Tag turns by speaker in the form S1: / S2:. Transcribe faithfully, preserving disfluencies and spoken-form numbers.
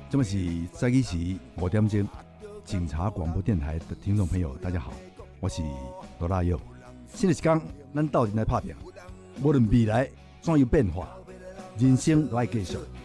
S1: 这么是早起时五点钟，警察广播电台的听众朋友，大家好，我是罗大佑。新的一天，咱斗阵来打拼，无论未来怎样变化，人生都要继续。